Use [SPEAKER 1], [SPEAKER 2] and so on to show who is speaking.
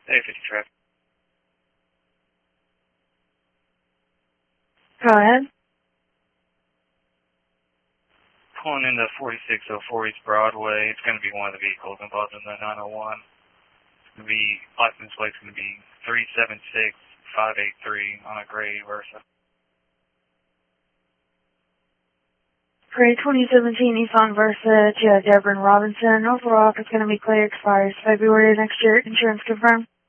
[SPEAKER 1] Hey, 50 traffic.
[SPEAKER 2] Go ahead.
[SPEAKER 1] Pulling into 4604 East Broadway. It's going to be one of the vehicles involved in the 901. It's going to be, license plate's going to be 376583 on a gray Versa.
[SPEAKER 2] Gray 2017 Nissan Versa to Deborah Robinson. Overall, it's going to be clear, expires February next year. Insurance confirmed.